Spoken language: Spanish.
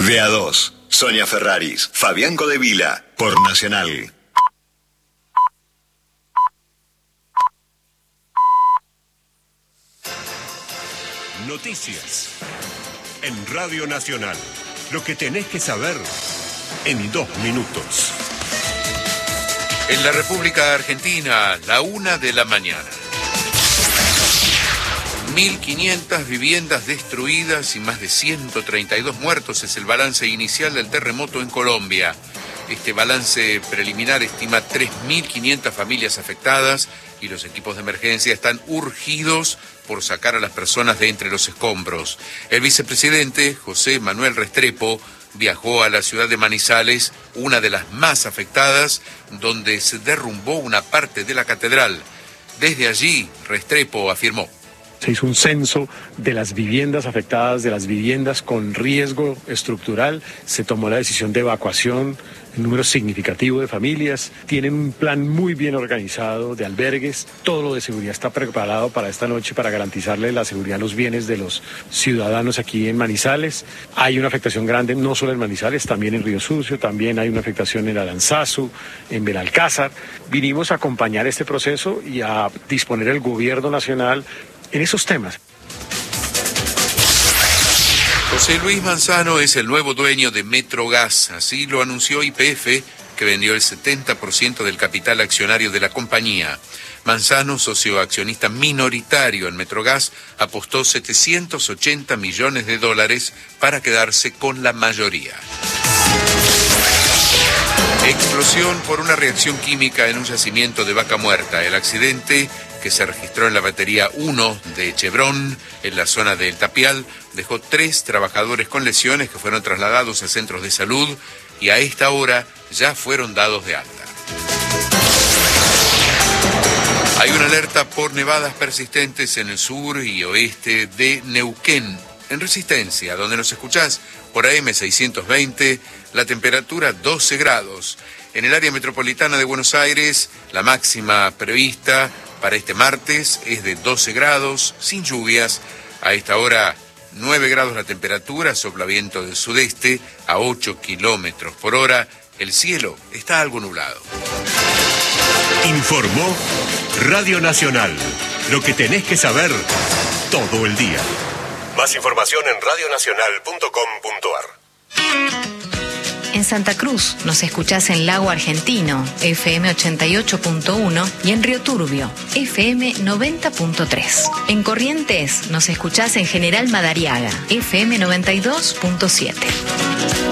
De A2, Sonia Ferraris, Fabián Codevila, por Nacional. Noticias en Radio Nacional. Lo que tenés que saber en 2 minutos. En la República Argentina, la 1 de la mañana. 1.500 viviendas destruidas y más de 132 muertos es el balance inicial del terremoto en Colombia. Este balance preliminar estima 3.500 familias afectadas y los equipos de emergencia están urgidos por sacar a las personas de entre los escombros. El vicepresidente, José Manuel Restrepo, viajó a la ciudad de Manizales, una de las más afectadas, donde se derrumbó una parte de la catedral. Desde allí, Restrepo afirmó: se hizo un censo de las viviendas afectadas, de las viviendas con riesgo estructural. Se tomó la decisión de evacuación, un número significativo de familias. Tienen un plan muy bien organizado de albergues. Todo lo de seguridad está preparado para esta noche para garantizarle la seguridad a los bienes de los ciudadanos aquí en Manizales. Hay una afectación grande, no solo en Manizales, también en Río Sucio, también hay una afectación en Aranzazu, en Belalcázar. Vinimos a acompañar este proceso y a disponer el gobierno nacional en esos temas. José Luis Manzano es el nuevo dueño de Metrogas. Así lo anunció YPF, que vendió el 70% del capital accionario de la compañía. Manzano, socio accionista minoritario en Metrogas, apostó $780 millones para quedarse con la mayoría. Explosión por una reacción química en un yacimiento de Vaca Muerta. El accidente, que se registró en la batería 1 de Chevron, en la zona del Tapial, dejó 3 trabajadores con lesiones que fueron trasladados a centros de salud y a esta hora ya fueron dados de alta. Hay una alerta por nevadas persistentes en el sur y oeste de Neuquén. En Resistencia, donde nos escuchás por AM 620, la temperatura 12 grados. En el área metropolitana de Buenos Aires, la máxima prevista para este martes es de 12 grados, sin lluvias. A esta hora, 9 grados la temperatura, sopla viento del sudeste a 8 kilómetros por hora. El cielo está algo nublado. Informó Radio Nacional. Lo que tenés que saber todo el día. Más información en radionacional.com.ar. En Santa Cruz nos escuchás en Lago Argentino, FM 88.1, y en Río Turbio, FM 90.3. En Corrientes nos escuchás en General Madariaga, FM 92.7.